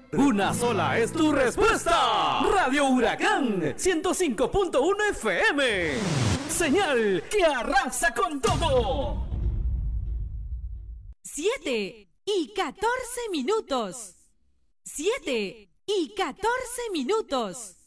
Una sola es tu respuesta. Radio Huracán 105.1 FM. Señal que arrasa con todo. 7:14. 7:14.